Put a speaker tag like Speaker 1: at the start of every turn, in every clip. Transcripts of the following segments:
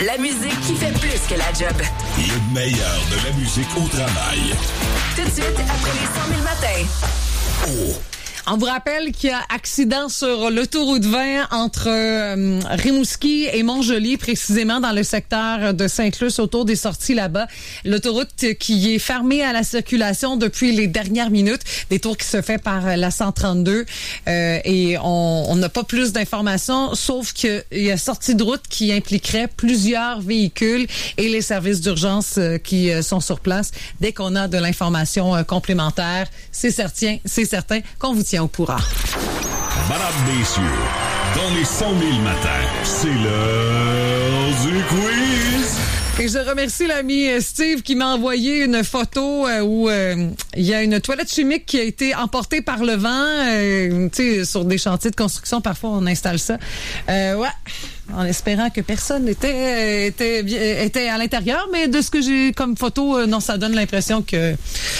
Speaker 1: La musique qui fait plus que la job.
Speaker 2: Le meilleur de la musique au travail.
Speaker 1: Tout de suite, après les 100 000 matins.
Speaker 2: Oh!
Speaker 3: On vous rappelle qu'il y a accident sur l'autoroute 20 entre Rimouski et Montjoly, précisément dans le secteur de Sainte-Luce, autour des sorties là-bas. L'autoroute qui est fermée à la circulation depuis les dernières minutes. Détour qui se fait par la 132. Et on n'a pas plus d'informations, sauf qu'il y a sortie de route qui impliquerait plusieurs véhicules et les services d'urgence qui sont sur place. Dès qu'on a de l'information complémentaire, c'est certain qu'on vous tient au courant.
Speaker 2: Madame, messieurs, dans les 100 000 matins, c'est l'heure du quiz.
Speaker 3: Et je remercie l'ami Steve qui m'a envoyé une photo où il y a une toilette chimique qui a été emportée par le vent. Tu sais, sur des chantiers de construction, parfois on installe ça. Ouais, en espérant que personne était à l'intérieur. Mais de ce que j'ai comme photo, non, ça donne l'impression que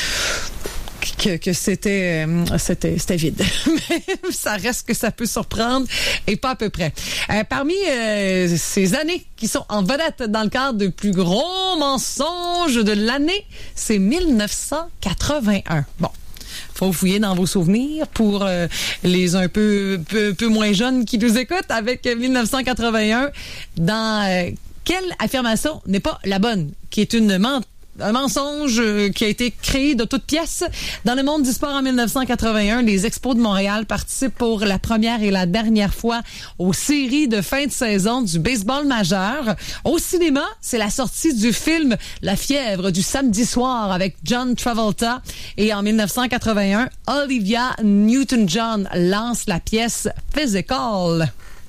Speaker 3: c'était vide. Mais ça reste que ça peut surprendre et pas à peu près. Parmi ces années qui sont en vedette dans le cadre du plus gros mensonge de l'année, c'est 1981. Bon. Faut fouiller dans vos souvenirs pour les un peu moins jeunes qui nous écoutent avec 1981. Dans quelle affirmation n'est pas la bonne, qui est un mensonge qui a été créé de toutes pièces. Dans le monde du sport en 1981, les Expos de Montréal participent pour la première et la dernière fois aux séries de fin de saison du baseball majeur. Au cinéma, c'est la sortie du film La fièvre du samedi soir avec John Travolta. Et en 1981, Olivia Newton-John lance la pièce Physical.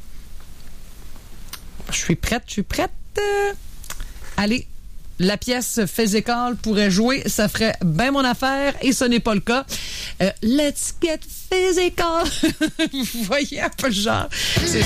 Speaker 3: Je suis prête. Allez. La pièce Physical pourrait jouer, ça ferait bien mon affaire et ce n'est pas le cas. Let's get physical. Vous voyez un peu le genre.